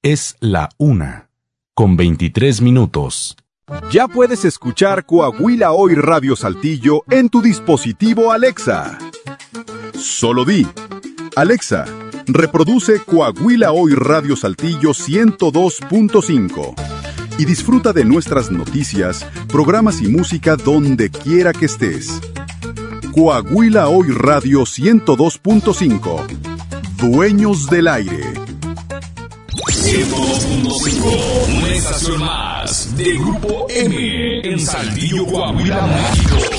Es la 1:23. Ya puedes escuchar Coahuila Hoy Radio Saltillo en tu dispositivo Alexa. Solo di: Alexa, reproduce Coahuila Hoy Radio Saltillo 102.5 y disfruta de nuestras noticias, programas y música donde quiera que estés. Coahuila Hoy Radio 102.5. Dueños del aire. 102.5, una estación más de Grupo M en Saltillo, Coahuila, México.